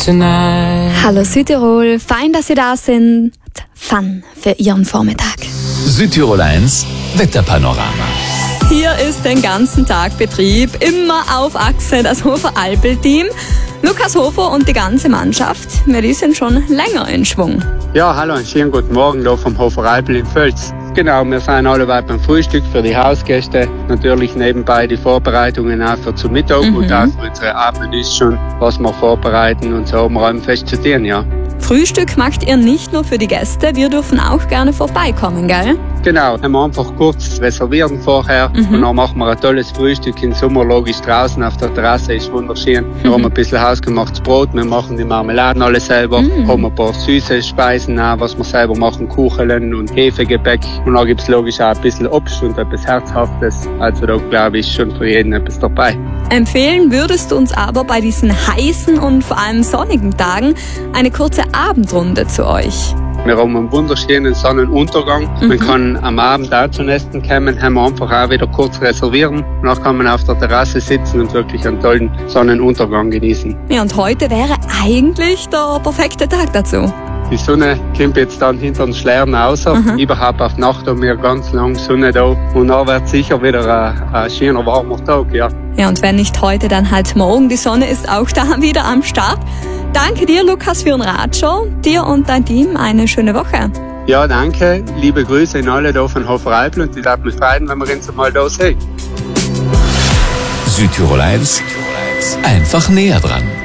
tonight. Hallo Südtirol, fein, dass Sie da sind. Fun für Ihren Vormittag. Südtirol 1 Wetterpanorama. Hier ist den ganzen Tag Betrieb, immer auf Achse, das Hofer-Alpel-Team. Lukas Hofer und die ganze Mannschaft, die sind schon länger in Schwung. Ja, hallo, einen schönen guten Morgen hier vom Hofer-Alpel in Völz. Genau, wir sind alle beim Frühstück für die Hausgäste. Natürlich nebenbei die Vorbereitungen auch für zum Mittag und auch für unsere Abendmenüs schon, was wir vorbereiten und so haben wir einem fest zu tun, ja. Frühstück macht ihr nicht nur für die Gäste, wir dürfen auch gerne vorbeikommen, gell? Genau, haben wir einfach kurz reservieren vorher und dann machen wir ein tolles Frühstück im Sommer, logisch draußen auf der Terrasse, ist wunderschön. Wir haben ein bisschen hausgemachtes Brot, wir machen die Marmeladen alle selber, haben ein paar süße Speisen auch, was wir selber machen, Kuchen und Hefegebäck und dann gibt's logisch auch ein bisschen Obst und etwas Herzhaftes, also da glaube ich schon für jeden etwas dabei. Empfehlen würdest du uns aber bei diesen heißen und vor allem sonnigen Tagen eine kurze Abendrunde zu euch? Wir haben einen wunderschönen Sonnenuntergang. Man kann am Abend auch zu Nesten kommen, haben wir einfach auch wieder kurz reservieren. Danach kann man auf der Terrasse sitzen und wirklich einen tollen Sonnenuntergang genießen. Ja, und heute wäre eigentlich der perfekte Tag dazu. Die Sonne kommt jetzt dann hinter den Schleiern raus. Überhaupt auf Nacht haben wir ganz lange Sonne da. Und dann wird sicher wieder ein schöner, warmer Tag, ja. Ja, und wenn nicht heute, dann halt morgen. Die Sonne ist auch da wieder am Start. Danke dir, Lukas, für den Ratschau. Dir und dein Team eine schöne Woche. Ja, danke. Liebe Grüße an alle da von Hofer-Alpel und ich darf mich freuen, wenn wir uns mal da sehen. Südtirol 1 einfach näher dran.